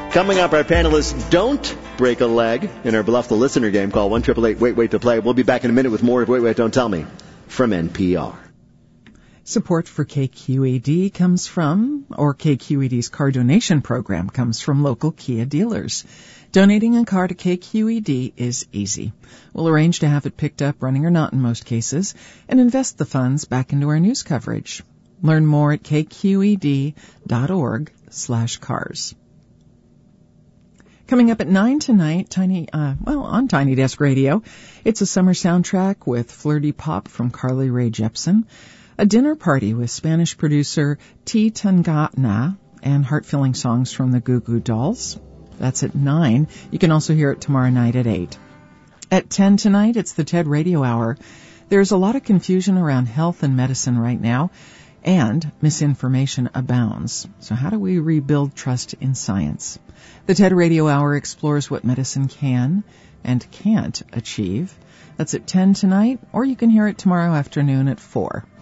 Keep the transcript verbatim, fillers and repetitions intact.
Coming up, our panelists don't break a leg in our Bluff the Listener game. Call one eight eight eight wait wait to play. We'll be back in a minute with more of Wait, Wait, Don't Tell Me from N P R. Support for K Q E D comes from, or K Q E D's car donation program comes from local Kia dealers. Donating a car to K Q E D is easy. We'll arrange to have it picked up, running or not in most cases, and invest the funds back into our news coverage. Learn more at kqed.org slash cars. Coming up at nine tonight, Tiny, uh, well, on Tiny Desk Radio, it's a summer soundtrack with flirty pop from Carly Rae Jepsen, a dinner party with Spanish producer T. Tangana, and heart-filling songs from the Goo Goo Dolls. That's at nine. You can also hear it tomorrow night at eight. At ten tonight, it's the TED Radio Hour. There's a lot of confusion around health and medicine right now, and misinformation abounds. So how do we rebuild trust in science? The TED Radio Hour explores what medicine can and can't achieve. That's at ten tonight, or you can hear it tomorrow afternoon at four.